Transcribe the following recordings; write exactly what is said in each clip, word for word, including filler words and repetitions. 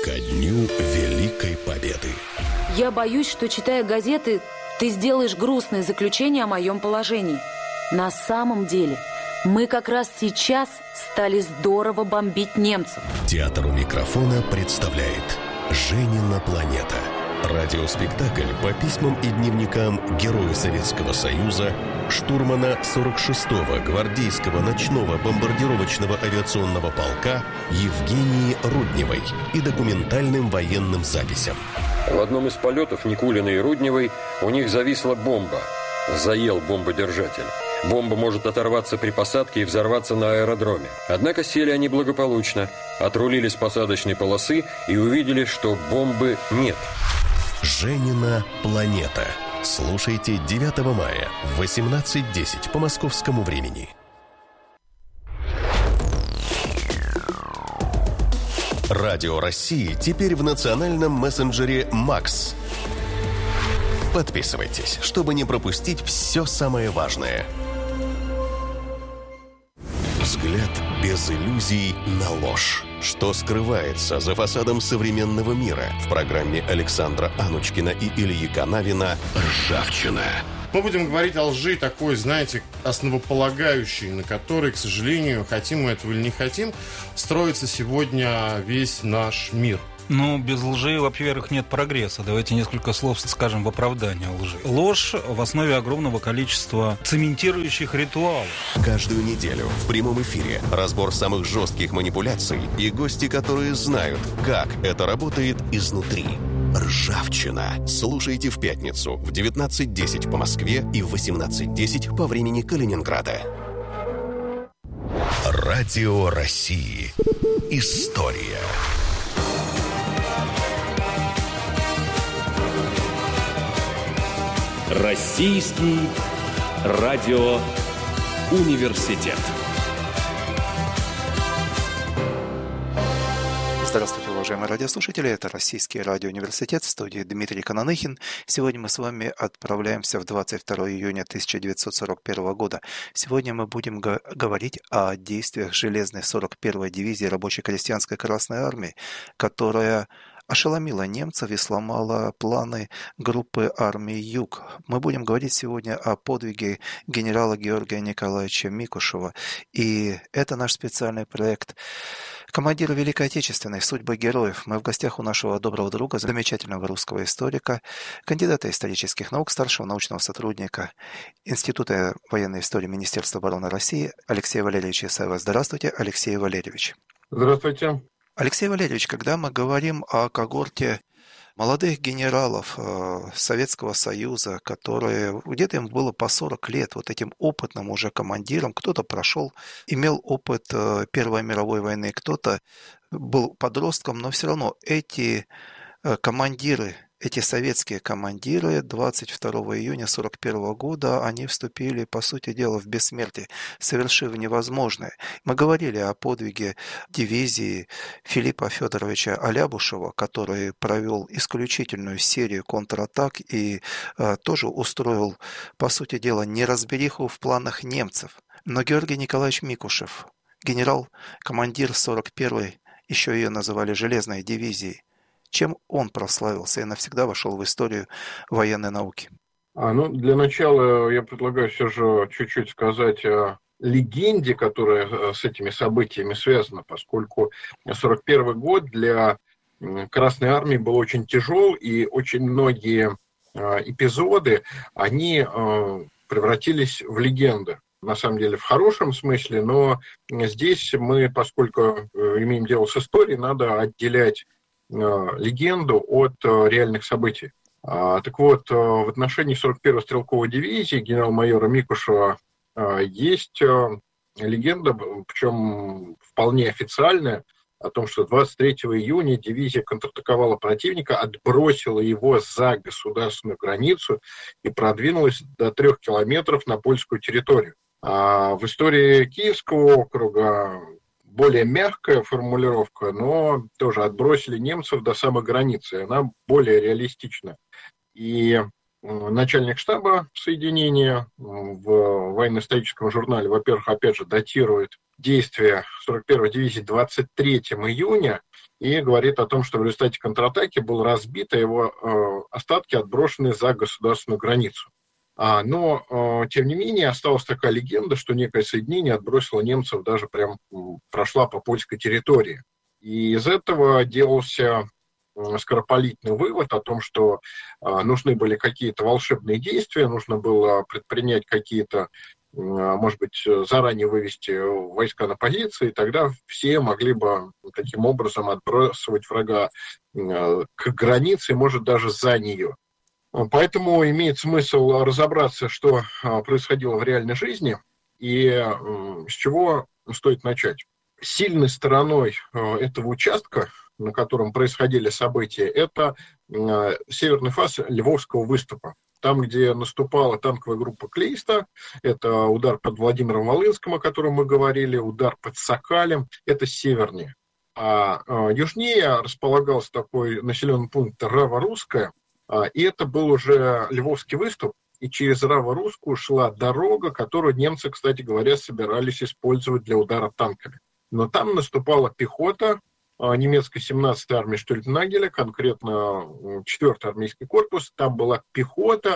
Ко дню Великой Победы. Я боюсь, что, читая газеты, ты сделаешь грустное заключение о моем положении. На самом деле, мы как раз сейчас стали здорово бомбить немцев. Театр у микрофона представляет «Женина планета». Радиоспектакль по письмам и дневникам героя Советского Союза, штурмана сорок шестого гвардейского ночного бомбардировочного авиационного полка Евгении Рудневой и документальным военным записям. В одном из полетов Никулина и Рудневой у них зависла бомба. Заел бомбодержатель. Бомба может оторваться при посадке и взорваться на аэродроме. Однако сели они благополучно, отрулили с посадочной полосы и увидели, что бомбы нет. «Женина планета». Слушайте девятого мая в восемнадцать десять по московскому времени. Радио России теперь в национальном мессенджере «Макс». Подписывайтесь, чтобы не пропустить все самое важное. Взгляд без иллюзий на ложь. Что скрывается за фасадом современного мира? В программе Александра Анучкина и Ильи Канавина «Ржавчина». Мы будем говорить о лжи такой, знаете, основополагающей, на которой, к сожалению, хотим мы этого или не хотим, строится сегодня весь наш мир. Ну, без лжи, во-первых, нет прогресса. Давайте несколько слов скажем в оправдании лжи. Ложь в основе огромного количества цементирующих ритуалов. Каждую неделю в прямом эфире разбор самых жестких манипуляций и гости, которые знают, как это работает изнутри. «Ржавчина». Слушайте в пятницу в девятнадцать десять по Москве и в восемнадцать десять по времени Калининграда. Радио России. История. Российский радиоуниверситет. Здравствуйте, уважаемые радиослушатели. Это Российский радиоуниверситет, в студии Дмитрий Кананыхин. Сегодня мы с вами отправляемся в двадцать второго июня тысяча девятьсот сорок первого года. Сегодня мы будем го- говорить о действиях железной сорок первой дивизии рабоче-крестьянской Красной Армии, которая ошеломила немцев и сломала планы группы армии «Юг». Мы будем говорить сегодня о подвиге генерала Георгия Николаевича Микушева. И это наш специальный проект «Командир Великой Отечественной. Судьбы героев». Мы в гостях у нашего доброго друга, замечательного русского историка, кандидата исторических наук, старшего научного сотрудника Института военной истории Министерства обороны России Алексея Валерьевича Исаева. Здравствуйте, Алексей Валерьевич. Здравствуйте. Алексей Валерьевич, когда мы говорим о когорте молодых генералов э, Советского Союза, которые где-то им было по сорок лет, вот этим опытным уже командиром, кто-то прошел, имел опыт э, Первой мировой войны, кто-то был подростком, но все равно эти э, командиры, эти советские командиры двадцать второго июня сорок первого года, они вступили, по сути дела, в бессмертие, совершив невозможное. Мы говорили о подвиге дивизии Филиппа Федоровича Алябушева, который провел исключительную серию контратак и э, тоже устроил, по сути дела, неразбериху в планах немцев. Но Георгий Николаевич Микушев, генерал, командир сорок первой, еще ее называли «железной дивизией», чем он прославился и навсегда вошел в историю военной науки? А, ну, для начала я предлагаю все же чуть-чуть сказать о легенде, которая с этими событиями связана, поскольку сорок первый год для Красной Армии был очень тяжел, и очень многие эпизоды, они превратились в легенды. На самом деле в хорошем смысле, но здесь мы, поскольку имеем дело с историей, надо отделять легенду от реальных событий. Так вот, в отношении сорок первой стрелковой дивизии генерал-майора Микушева есть легенда, причем вполне официальная, о том, что двадцать третьего июня дивизия контратаковала противника, отбросила его за государственную границу и продвинулась до трех километров на польскую территорию. А в истории Киевского округа более мягкая формулировка, но тоже отбросили немцев до самой границы. Она более реалистична. И начальник штаба соединения в военно-историческом журнале, во-первых, опять же, датирует действия сорок первой дивизии двадцать третьего июня и говорит о том, что в результате контратаки был разбит, а его э, остатки отброшены за государственную границу. А, но, э, тем не менее, осталась такая легенда, что некое соединение отбросило немцев, даже прям прошла по польской территории. И из этого делался скоропалительный вывод о том, что э, нужны были какие-то волшебные действия, нужно было предпринять какие-то, э, может быть, заранее вывести войска на позиции, и тогда все могли бы таким образом отбрасывать врага э, к границе, может, даже за нее. Поэтому имеет смысл разобраться, что э, происходило в реальной жизни и э, с чего стоит начать. Сильной стороной э, этого участка, на котором происходили события, это э, северный фас Львовского выступа. Там, где наступала танковая группа Клейста, это удар под Владимиром Волынским, о котором мы говорили, удар под Сокалем, это севернее. А э, южнее располагался такой населенный пункт Рава-Русская, э, и это был уже Львовский выступ, и через Рава-Русскую шла дорога, которую немцы, кстати говоря, собирались использовать для удара танками. Но там наступала пехота немецкой семнадцатой армии Штольтенагеля, конкретно четвёртый армейский корпус. Там была пехота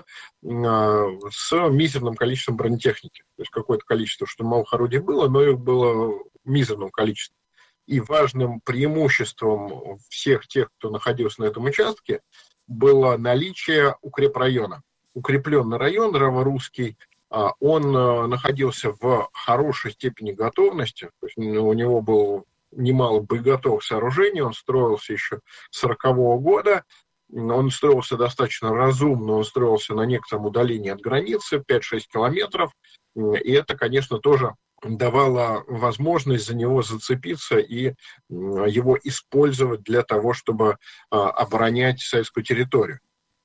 с мизерным количеством бронетехники. То есть какое-то количество штурмовых орудий было, но их было в мизерном количестве. И важным преимуществом всех тех, кто находился на этом участке, было наличие укрепрайона. Укрепленный район Рава-Русский, он находился в хорошей степени готовности, то есть у него был немало боеготовых сооружений, он строился еще с сорокового года, он строился достаточно разумно, он строился на некотором удалении от границы, пять-шесть километров, и это, конечно, тоже давало возможность за него зацепиться и его использовать для того, чтобы оборонять советскую территорию.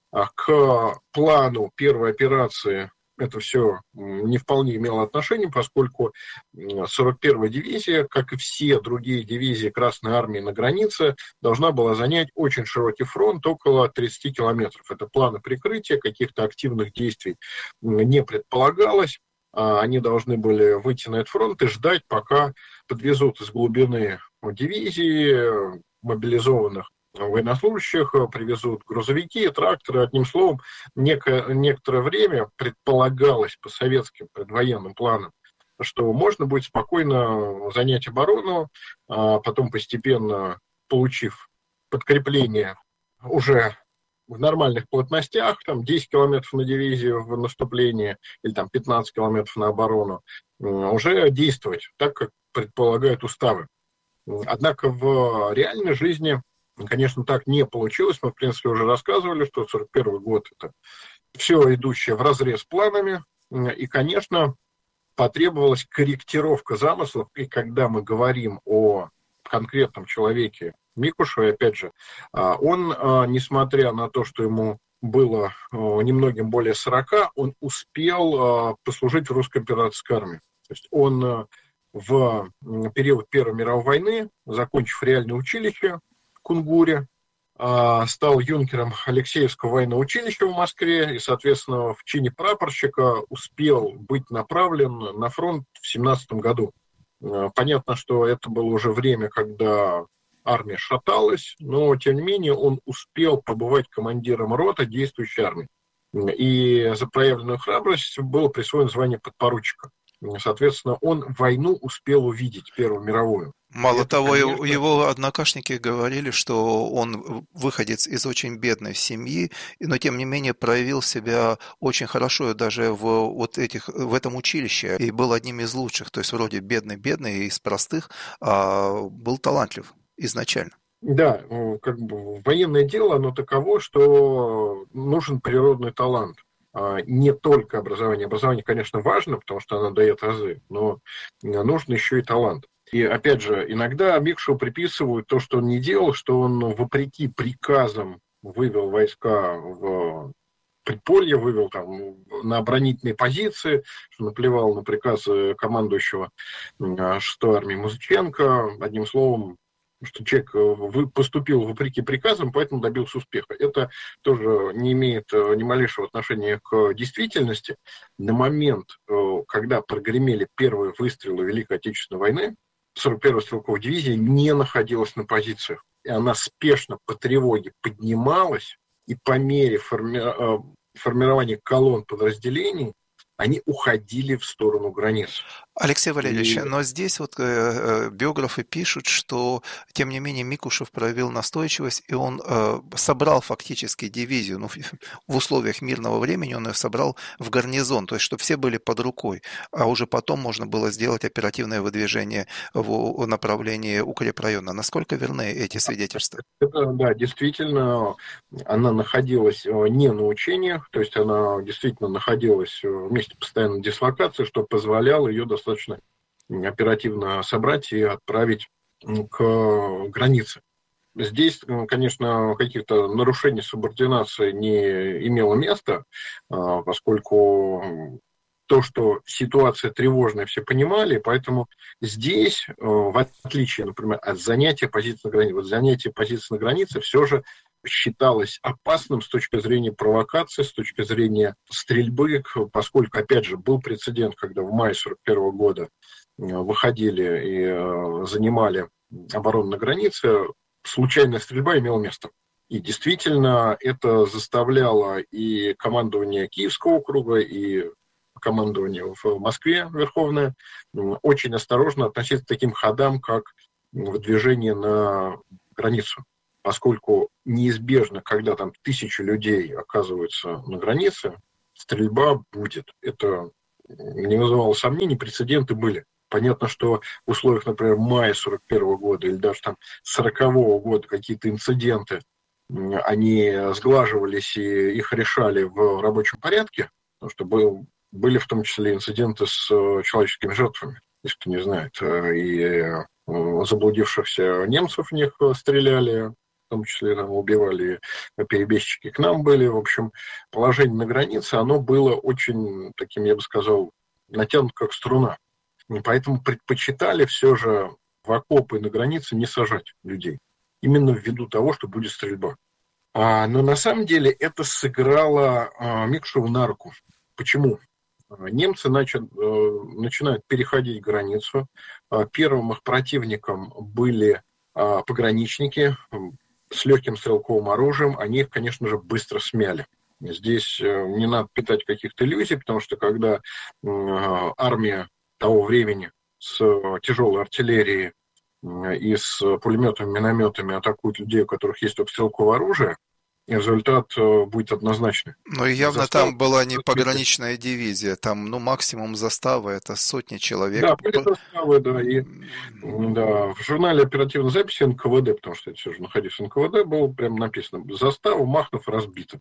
К плану первой операции это все не вполне имело отношение, поскольку сорок первая дивизия, как и все другие дивизии Красной Армии на границе, должна была занять очень широкий фронт, около тридцати километров. Это планы прикрытия, каких-то активных действий не предполагалось. Они должны были выйти на этот фронт и ждать, пока подвезут из глубины дивизии мобилизованных военнослужащих, привезут грузовики, тракторы. Одним словом, некое, некоторое время предполагалось по советским предвоенным планам, что можно будет спокойно занять оборону, а потом постепенно, получив подкрепление уже в нормальных плотностях, там десять километров на дивизию в наступление или там пятнадцать километров на оборону, уже действовать так, как предполагают уставы. Однако в реальной жизни, конечно, так не получилось. Мы, в принципе, уже рассказывали, что сорок первый год – это все идущее вразрез с планами. И, конечно, потребовалась корректировка замыслов. И когда мы говорим о конкретном человеке Микушеве, опять же, он, несмотря на то, что ему было немногим более сорока, он успел послужить в русской императорской армии. То есть он в период Первой мировой войны, закончив реальное училище в Кунгуре, стал юнкером Алексеевского военного училища в Москве и, соответственно, в чине прапорщика успел быть направлен на фронт в семнадцатом году. Понятно, что это было уже время, когда армия шаталась, но, тем не менее, он успел побывать командиром роты действующей армии. И за проявленную храбрость было присвоено звание подпоручика. Соответственно, он войну успел увидеть, Первую мировую. Мало это, того, конечно... его однокашники говорили, что он выходец из очень бедной семьи, но тем не менее проявил себя очень хорошо даже в, вот этих, в этом училище и был одним из лучших. То есть вроде бедный-бедный, из простых, а был талантлив изначально. Да, как бы военное дело, оно таково, что нужен природный талант. Не только образование. Образование, конечно, важно, потому что оно дает азы, но нужен еще и талант. И, опять же, иногда Микушеву приписывают то, что он не делал, что он, вопреки приказам, вывел войска в предполье, вывел там на оборонительные позиции, что наплевал на приказы командующего шестой армии Музыченко. Одним словом, что человек поступил вопреки приказам, поэтому добился успеха. Это тоже не имеет ни малейшего отношения к действительности. На момент, когда прогремели первые выстрелы Великой Отечественной войны, сорок первая стрелковая дивизия не находилась на позициях. И она спешно по тревоге поднималась, и по мере форми... формирования колонн подразделений они уходили в сторону границ. Алексей Валерьевич, И... но здесь вот э, биографы пишут, что, тем не менее, Микушев проявил настойчивость, и он э, собрал фактически дивизию, ну, в условиях мирного времени он ее собрал в гарнизон, то есть, чтобы все были под рукой, а уже потом можно было сделать оперативное выдвижение в направлении укрепрайона. Насколько верны эти свидетельства? Это, да, действительно, она находилась не на учениях, то есть она действительно находилась в месте постоянной дислокации, что позволяло ее достаточно достаточно оперативно собрать и отправить к границе. Здесь, конечно, каких-то нарушений субординации не имело места, поскольку то, что ситуация тревожная, все понимали, поэтому здесь, в отличие, например, от занятия позиции на границе, вот занятие позиции на границе все же считалось опасным с точки зрения провокации, с точки зрения стрельбы, поскольку, опять же, был прецедент, когда в мае сорок первого года выходили и занимали оборону на границе, случайная стрельба имела место. И действительно это заставляло и командование Киевского округа, и командование в Москве Верховное очень осторожно относиться к таким ходам, как выдвижение на границу. Поскольку неизбежно, когда там тысячи людей оказываются на границе, стрельба будет. Это не вызывало сомнений, прецеденты были. Понятно, что в условиях, например, мая сорок первого года или даже там сорокового года какие-то инциденты, они сглаживались и их решали в рабочем порядке, потому что был, были в том числе инциденты с человеческими жертвами, если кто не знает, и заблудившихся немцев в них стреляли, в том числе там убивали, перебежчики к нам были. В общем, положение на границе, оно было очень таким, я бы сказал, натянуто как струна. И поэтому предпочитали все же в окопы на границе не сажать людей. Именно ввиду того, что будет стрельба. А, но на самом деле это сыграло а, Микушеву на руку. Почему? Немцы начали, начинают переходить границу. Первым их противником были пограничники с легким стрелковым оружием. Они их, конечно же, быстро смяли. Здесь не надо питать каких-то иллюзий, потому что когда армия того времени с тяжелой артиллерией и с пулеметами, минометами атакуют людей, у которых есть только стрелковое оружие, и результат будет однозначный. Но явно застава, там была не пограничная дивизия, там, ну, максимум застава, это сотни человек. Да, были заставы, да, и да, в журнале оперативной записи эн ка вэ дэ, потому что это все же находилось в эн ка вэ дэ, было прямо написано: застава Махнов разбита.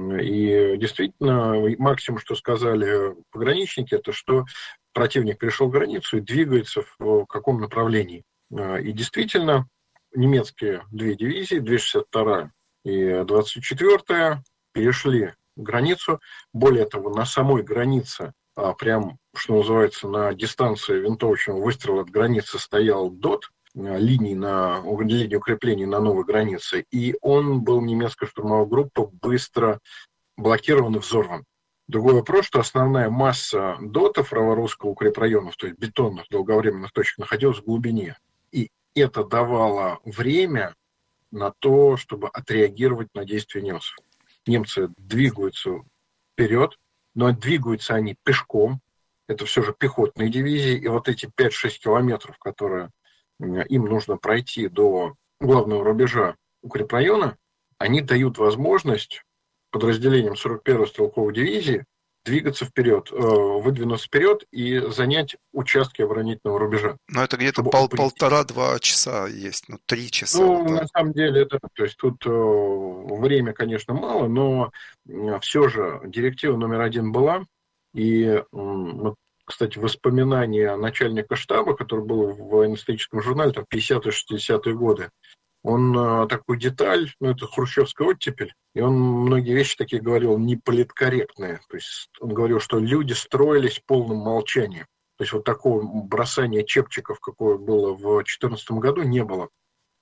И действительно, максимум, что сказали пограничники, это что противник пришел к границу и двигается в каком направлении. И действительно, немецкие две дивизии, двести шестьдесят вторая и двадцать четвёртая, перешли границу. Более того, на самой границе, а прям, что называется, на дистанции винтовочного выстрела от границы стоял ДОТ, линии, на, линии укреплений на новой границе, и он был, немецкая штурмовая группа, быстро блокирован и взорван. Другой вопрос, что основная масса дотов Раворусского укрепрайонов, то есть бетонных долговременных точек, находилась в глубине. И это давало время на то, чтобы отреагировать на действия немцев. Немцы двигаются вперед, но двигаются они пешком. Это все же пехотные дивизии. И вот эти пять-шесть километров, которые им нужно пройти до главного рубежа укрепрайона, они дают возможность подразделениям сорок первой стрелковой дивизии двигаться вперед, выдвинуться вперед и занять участки оборонительного рубежа. Но это где-то пол, полтора-два часа есть, ну, три часа. Ну, вот на самом деле, да. То есть тут э, время, конечно, мало, но все же директива номер один была. И, э, кстати, воспоминания начальника штаба, который был в военно-историческом журнале, там, пятидесятые-шестидесятые годы, он э, такую деталь, ну, это хрущевская оттепель, и он многие вещи такие говорил неполиткорректные. То есть он говорил, что люди строились в полном молчании. То есть вот такого бросания чепчиков, какое было в две тысячи четырнадцатом году, не было.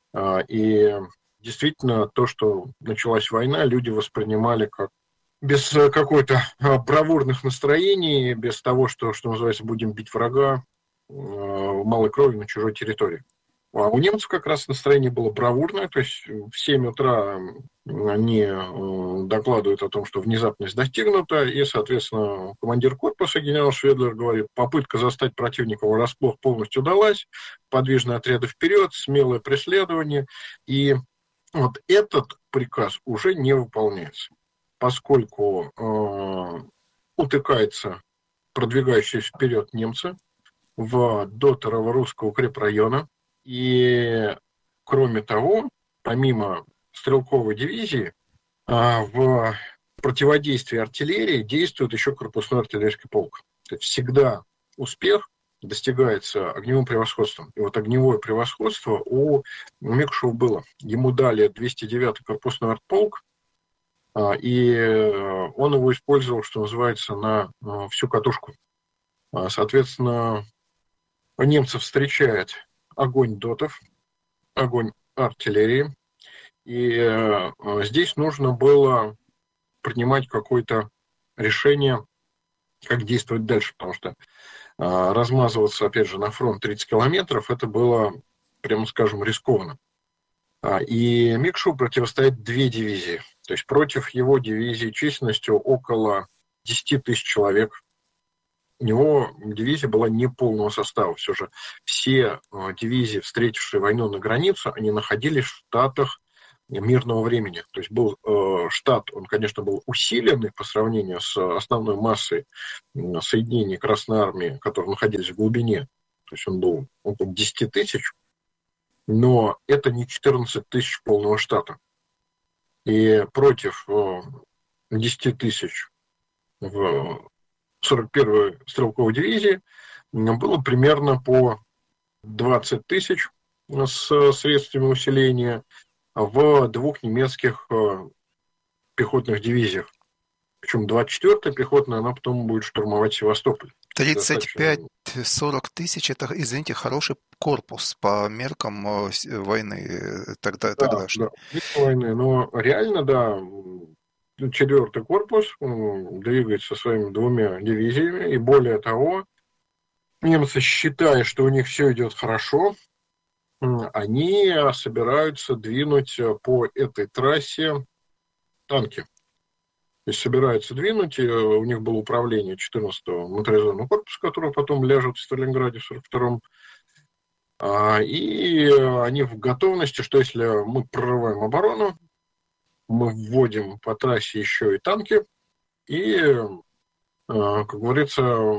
И действительно, то, что началась война, люди воспринимали как без какой-то бравурных настроений, без того, что, что называется, будем бить врага малой кровью на чужой территории. А у немцев как раз настроение было бравурное, то есть в семь утра они докладывают о том, что внезапность достигнута, и, соответственно, командир корпуса генерал Шведлер говорит, попытка застать противника врасплох полностью удалась, подвижные отряды вперед, смелое преследование, и вот этот приказ уже не выполняется, поскольку э, утыкается продвигающиеся вперед немцы в Доторово русского укрепрайона. И, кроме того, помимо стрелковой дивизии, в противодействии артиллерии действует еще корпусной артиллерийский полк. То есть всегда успех достигается огневым превосходством. И вот огневое превосходство у Мекушева было. Ему дали двести девятый корпусной артполк, и он его использовал, что называется, на всю катушку. Соответственно, немцев встречает огонь дотов, огонь артиллерии. И э, здесь нужно было принимать какое-то решение, как действовать дальше, потому что э, размазываться, опять же, на фронт тридцать километров, это было, прямо скажем, рискованно. А, и Мекушеву противостоят две дивизии. То есть против его дивизии численностью около десять тысяч человек. У него дивизия была не полного состава. Все же все дивизии, встретившие войну на границу, они находились в штатах мирного времени. То есть был э, штат, он, конечно, был усиленный по сравнению с основной массой соединений Красной Армии, которые находились в глубине. То есть он был около десять тысяч, но это не четырнадцать тысяч полного штата. И против э, десять тысяч в сорок первой стрелковой дивизии было примерно по двадцать тысяч с средствами усиления в двух немецких пехотных дивизиях. Причем двадцать четвёртая пехотная, она потом будет штурмовать Севастополь. тридцать пять - сорок тысяч – это, извините, хороший корпус по меркам войны тогда, да, тогдашней. Да, войны, но реально, да, четвертый корпус двигается своими двумя дивизиями, и более того, немцы, считая, что у них все идет хорошо, они собираются двинуть по этой трассе танки. То есть собираются двинуть, у них было управление четырнадцатого моторизованного корпуса, который потом ляжет в Сталинграде в сорок втором. И они в готовности, что если мы прорываем оборону, мы вводим по трассе еще и танки и, как говорится,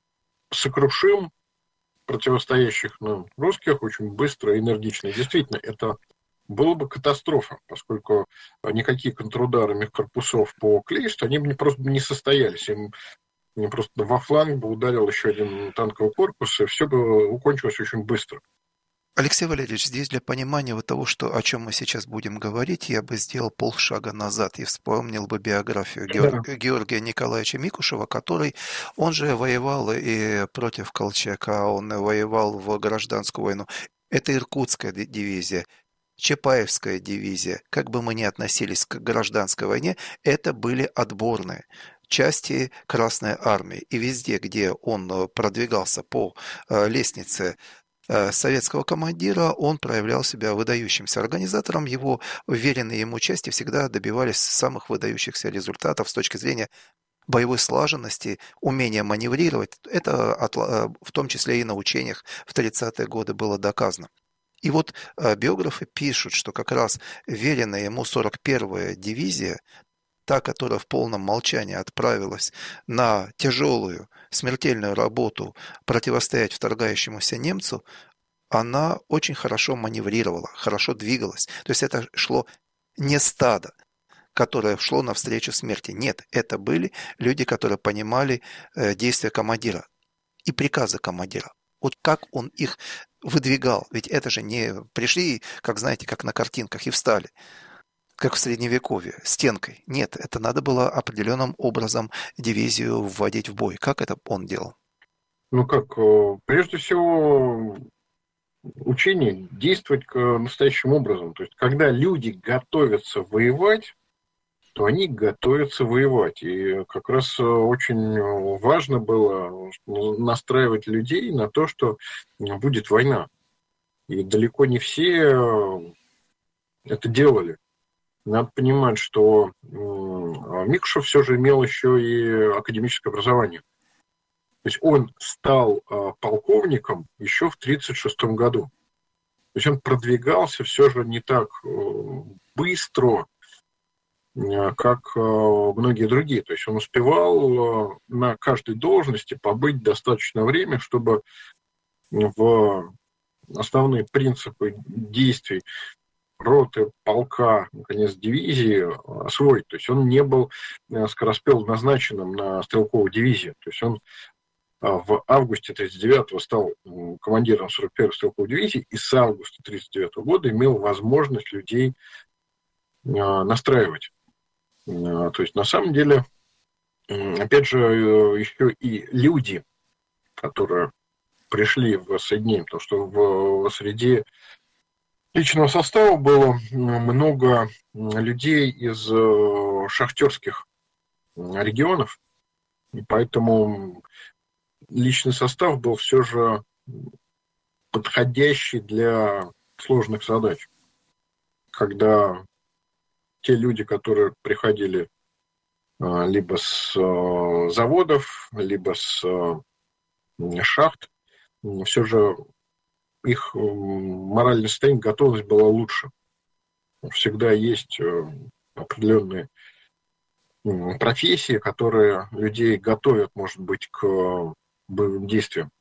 сокрушим противостоящих нам русских очень быстро и энергично. Действительно, это была бы катастрофа, поскольку никакие контрудары мехкорпусов по Клейсту, они бы просто не состоялись. Им не просто во фланг бы ударил еще один танковый корпус, и все бы укончилось очень быстро. Алексей Валерьевич, здесь для понимания вот того, что, о чем мы сейчас будем говорить, я бы сделал полшага назад и вспомнил бы биографию Георг... да. Георгия Николаевича Микушева, который, он же воевал и против Колчака, он воевал в гражданскую войну. Это Иркутская дивизия, Чапаевская дивизия. Как бы мы ни относились к гражданской войне, это были отборные части Красной Армии. И везде, где он продвигался по лестнице советского командира, он проявлял себя выдающимся организатором. Его уверенные ему части всегда добивались самых выдающихся результатов с точки зрения боевой слаженности, умения маневрировать. Это от, в том числе и на учениях в тридцатые годы было доказано. И вот биографы пишут, что как раз веренная ему сорок первая дивизия, та, которая в полном молчании отправилась на тяжелую, смертельную работу противостоять вторгающемуся немцу, она очень хорошо маневрировала, хорошо двигалась. То есть это шло не стадо, которое шло навстречу смерти. Нет, это были люди, которые понимали действия командира и приказы командира. Вот как он их выдвигал. Ведь это же не пришли, как знаете, как на картинках и встали, как в Средневековье, стенкой. Нет, это надо было определенным образом дивизию вводить в бой. Как это он делал? Ну как, прежде всего, учение действовать настоящим образом. То есть, когда люди готовятся воевать, то они готовятся воевать. И как раз очень важно было настраивать людей на то, что будет война. И далеко не все это делали. Надо понимать, что Микушев все же имел еще и академическое образование. То есть он стал полковником еще в тридцать шестом году. То есть он продвигался все же не так быстро, как многие другие. То есть он успевал на каждой должности побыть достаточно время, чтобы в основные принципы действий роты, полка, наконец, дивизии освоить. То есть он не был скороспело назначенным на стрелковую дивизию. То есть он в августе тридцать девятого стал командиром сорок первой стрелковой дивизии и с августа тридцать девятого года имел возможность людей настраивать. То есть на самом деле, опять же, еще и люди, которые пришли в соединение, потому что в среди личного состава было много людей из шахтерских регионов, и поэтому личный состав был все же подходящий для сложных задач. Когда те люди, которые приходили либо с заводов, либо с шахт, все же их моральное состояние, готовность была лучше. Всегда есть определенные профессии, которые людей готовят, может быть, к боевым действиям.